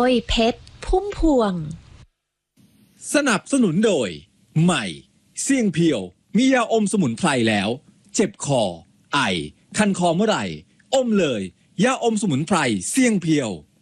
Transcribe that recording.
ยเพชรพุ่มพวงสนับสนุนโดยใหม่เสี่ยงเพียวมียาอมสมุนไพรแล้วเจ็บคอไอคันคอเมื่อไหร่อมเลยยาอมสมุนไพรเสี่ยงเพียว